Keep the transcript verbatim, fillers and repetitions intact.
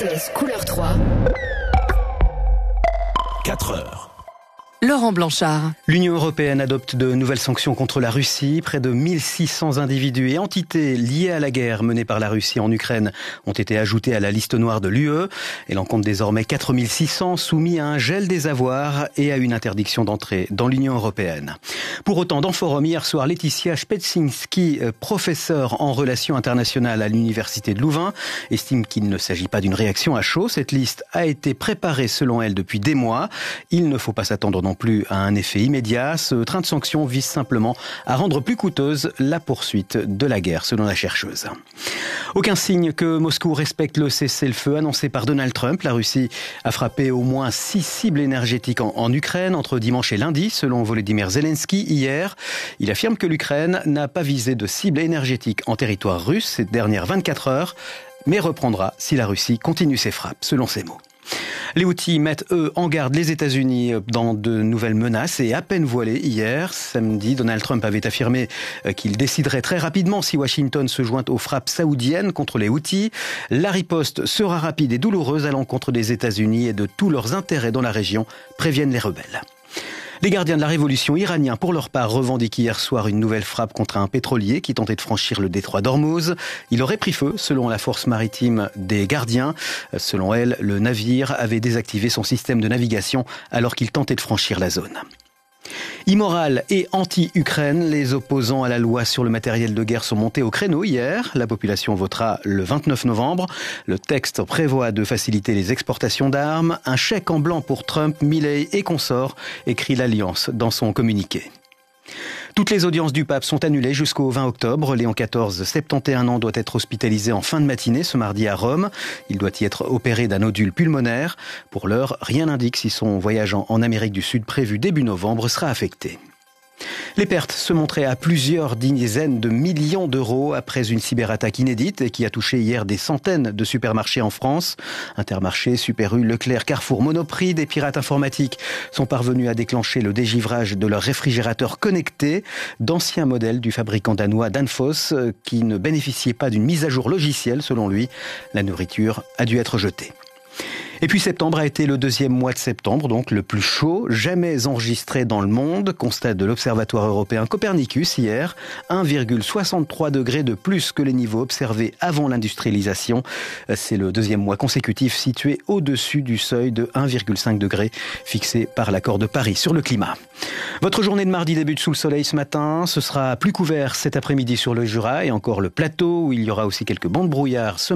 R T S couleur trois. quatre heures. Laurent Blanchard. L'Union européenne adopte de nouvelles sanctions contre la Russie. Près de mille six cents individus et entités liés à la guerre menée par la Russie en Ukraine ont été ajoutés à la liste noire de l'U E. Elle en compte désormais quatre mille six cents soumis à un gel des avoirs et à une interdiction d'entrée dans l'Union européenne. Pour autant, dans le forum hier soir, Laetitia Spetsinski, professeure en relations internationales à l'Université de Louvain, estime qu'il ne s'agit pas d'une réaction à chaud. Cette liste a été préparée selon elle depuis des mois. Il ne faut pas s'attendre non plus à un effet immédiat. Ce train de sanctions vise simplement à rendre plus coûteuse la poursuite de la guerre, selon la chercheuse. Aucun signe que Moscou respecte le cessez-le-feu annoncé par Donald Trump. La Russie a frappé au moins six cibles énergétiques en, en Ukraine entre dimanche et lundi, selon Volodymyr Zelensky hier. Il affirme que l'Ukraine n'a pas visé de cible énergétique en territoire russe ces dernières vingt-quatre heures, mais reprendra si la Russie continue ses frappes, selon ses mots. Les Houthis mettent, eux, en garde les États-Unis dans de nouvelles menaces et à peine voilées hier. Samedi, Donald Trump avait affirmé qu'il déciderait très rapidement si Washington se joint aux frappes saoudiennes contre les Houthis. La riposte sera rapide et douloureuse à l'encontre des États-Unis et de tous leurs intérêts dans la région, préviennent les rebelles. Les gardiens de la révolution iraniens, pour leur part, revendiquent hier soir une nouvelle frappe contre un pétrolier qui tentait de franchir le détroit d'Ormuz. Il aurait pris feu, selon la force maritime des gardiens. Selon elle, le navire avait désactivé son système de navigation alors qu'il tentait de franchir la zone. Immoral et anti-Ukraine, les opposants à la loi sur le matériel de guerre sont montés au créneau hier. La population votera le vingt-neuf novembre. Le texte prévoit de faciliter les exportations d'armes. Un chèque en blanc pour Trump, Milley et consorts, écrit l'Alliance dans son communiqué. Toutes les audiences du pape sont annulées jusqu'au vingt octobre. Léon quatorze, soixante et onze ans, doit être hospitalisé en fin de matinée ce mardi à Rome. Il doit y être opéré d'un nodule pulmonaire. Pour l'heure, rien n'indique si son voyage en Amérique du Sud prévu début novembre sera affecté. Les pertes se montraient à plusieurs dizaines de millions d'euros après une cyberattaque inédite qui a touché hier des centaines de supermarchés en France. Intermarché, Super U, Leclerc, Carrefour, Monoprix, des pirates informatiques sont parvenus à déclencher le dégivrage de leurs réfrigérateurs connectés, d'anciens modèles du fabricant danois Danfoss qui ne bénéficiaient pas d'une mise à jour logicielle selon lui. La nourriture a dû être jetée. Et puis septembre a été le deuxième mois de septembre, donc le plus chaud jamais enregistré dans le monde. Constat de l'Observatoire européen Copernicus hier, un virgule soixante-trois degrés de plus que les niveaux observés avant l'industrialisation. C'est le deuxième mois consécutif situé au-dessus du seuil de un virgule cinq degrés fixé par l'accord de Paris sur le climat. Votre journée de mardi débute sous le soleil ce matin. Ce sera plus couvert cet après-midi sur le Jura et encore le plateau où il y aura aussi quelques bancs de brouillard ce